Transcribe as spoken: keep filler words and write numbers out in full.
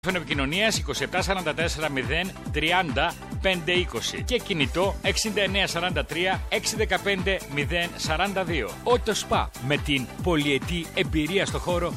Επικοινωνίας είκοσι επτά σαράντα τέσσερα μηδέν τριάντα πέντε είκοσι και κινητό εξήντα εννέα σαράντα τρία εξακόσια δεκαπέντε μηδέν σαράντα δύο. Ότο Σπα, με την πολυετή εμπειρία στο χώρο